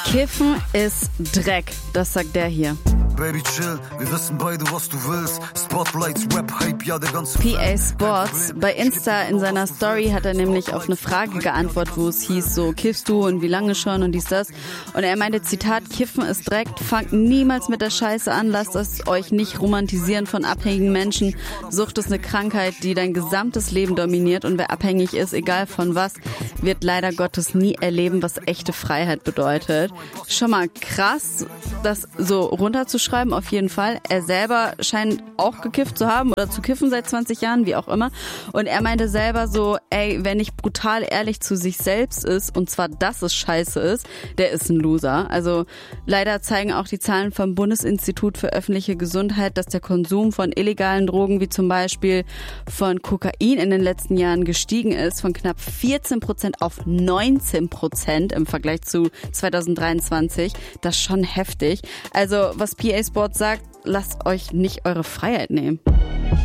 Kiffen ist Dreck, das sagt der hier. Baby chill, wir wissen beide, was du willst. Spotlights, Rap, Hype, ja der ganze PA Sports. Bei Insta in seiner Story hat er nämlich auf eine Frage geantwortet, wo es hieß so, kiffst du und wie lange schon und dies, das. Und er meinte, Zitat, Kiffen ist Dreck, fangt niemals mit der Scheiße an, lasst es euch nicht romantisieren von abhängigen Menschen. Sucht ist eine Krankheit, die dein gesamtes Leben dominiert und wer abhängig ist, egal von was, wird leider Gottes nie erleben, was echte Freiheit bedeutet. Schon mal krass, das so runterzuschreiben, auf jeden Fall. Er selber scheint auch gekifft zu haben oder zu kiffen seit 20 Jahren, wie auch immer. Und er meinte selber so, ey, wer nicht brutal ehrlich zu sich selbst ist, und zwar, dass es scheiße ist, der ist ein Loser. Also leider zeigen auch die Zahlen vom Bundesinstitut für öffentliche Gesundheit, dass der Konsum von illegalen Drogen, wie zum Beispiel von Kokain in den letzten Jahren gestiegen ist, von knapp 14% auf 19% im Vergleich zu 2023. Das ist schon heftig. Also was PA Sports sagt, lasst euch nicht eure Freiheit nehmen.